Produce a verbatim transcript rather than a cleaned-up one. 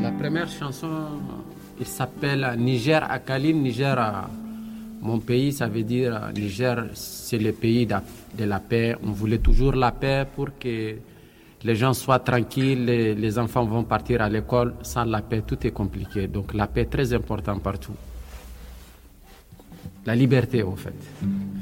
La première chanson, il s'appelle Niger Akaline. Niger, mon pays, ça veut dire Niger, c'est le pays de la paix. On voulait toujours la paix pour que les gens soient tranquilles, les, les enfants vont partir à l'école. Sans la paix, tout est compliqué. Donc la paix est très importante partout. La liberté, en fait.